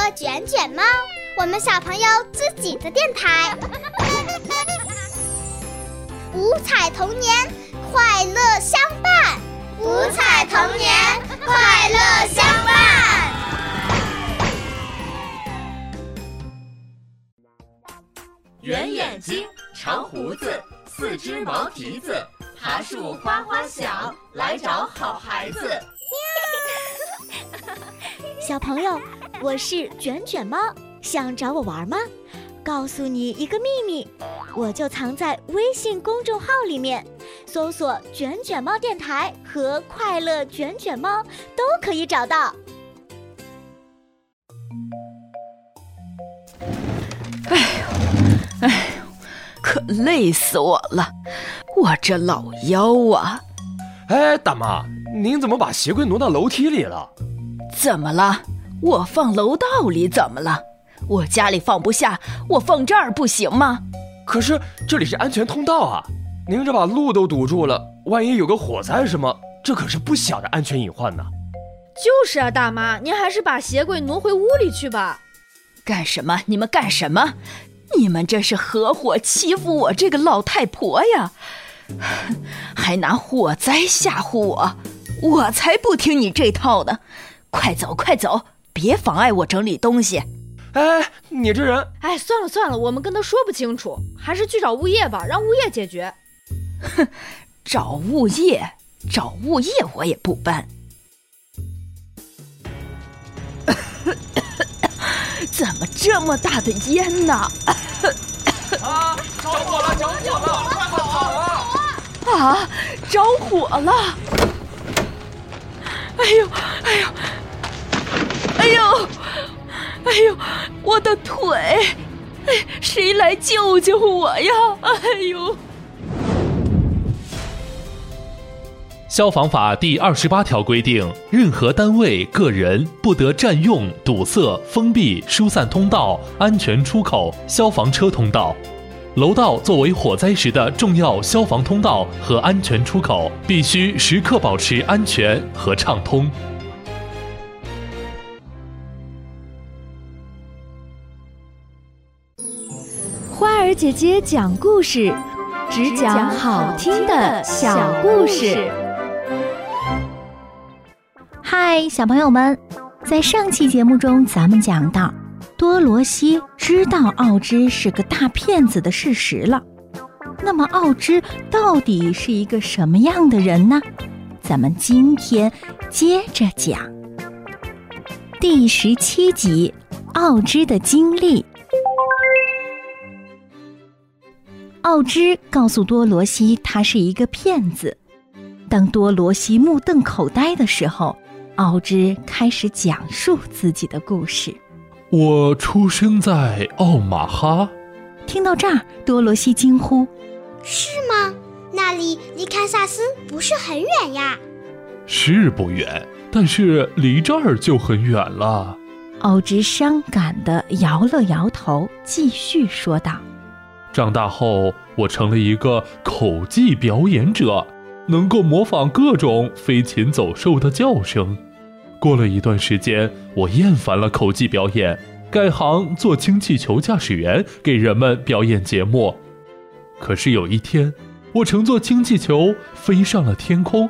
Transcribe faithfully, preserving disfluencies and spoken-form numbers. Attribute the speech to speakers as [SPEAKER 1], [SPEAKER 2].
[SPEAKER 1] 卷卷猫，我们小朋友自己的电台。五彩童年，快乐相伴。五彩童年，快乐相伴。
[SPEAKER 2] 圆眼睛，长胡子，四只毛蹄子，爬树哗哗响，来找好孩子。
[SPEAKER 3] 小朋友，我是卷卷猫，想找我玩吗？告诉你一个秘密，我就藏在微信公众号里面，搜索卷卷猫电台和快乐卷卷猫都可以找到。
[SPEAKER 4] 哎呦哎呦，可累死我了，我这老腰啊。
[SPEAKER 5] 哎，大妈，您怎么把鞋柜挪到楼梯里了？
[SPEAKER 4] 怎么了？我放楼道里怎么了？我家里放不下，我放这儿不行吗？
[SPEAKER 5] 可是这里是安全通道啊，您这把路都堵住了，万一有个火灾什么，这可是不小的安全隐患呢。
[SPEAKER 6] 就是啊，大妈，您还是把鞋柜挪回屋里去吧。
[SPEAKER 4] 干什么？你们干什么？你们这是合伙欺负我这个老太婆呀，还拿火灾吓唬我，我才不听你这套呢。快走快走，别妨碍我整理东西。
[SPEAKER 5] 哎，你这人……
[SPEAKER 6] 哎，算了算了，我们跟他说不清楚，还是去找物业吧，让物业解决。
[SPEAKER 4] 哼，找物业，找物业我也不搬。怎么这么大的烟呢？
[SPEAKER 5] 啊！着火了！着火了！快跑啊！
[SPEAKER 4] 啊！着火了！哎呦！哎呦！哎呦！哎呦！我的腿！哎，谁来救救我呀！哎呦！
[SPEAKER 7] 消防法第二十八条规定，任何单位、个人不得占用、堵塞、封闭、疏散通道、安全出口、消防车通道。楼道作为火灾时的重要消防通道和安全出口，必须时刻保持安全和畅通。
[SPEAKER 8] 花儿姐姐讲故事，只讲好听的小故事。
[SPEAKER 9] 嗨，小朋友们，在上期节目中咱们讲到，多罗西知道奥芝是个大骗子的事实了。那么奥芝到底是一个什么样的人呢？咱们今天接着讲。第十七集，奥芝的经历。奥芝告诉多罗西他是一个骗子。当多罗西目瞪口呆的时候，奥芝开始讲述自己的故事。
[SPEAKER 7] 我出生在奥马哈。
[SPEAKER 9] 听到这儿，多罗西惊呼：
[SPEAKER 1] 是吗？那里离堪萨斯不是很远呀？
[SPEAKER 7] 是不远，但是离这儿就很远了。
[SPEAKER 9] 奥芝伤感地摇了摇头，继续说道：
[SPEAKER 7] 长大后，我成了一个口技表演者，能够模仿各种飞禽走兽的叫声。过了一段时间，我厌烦了口技表演，改行做氢气球驾驶员，给人们表演节目。可是有一天，我乘坐氢气球飞上了天空，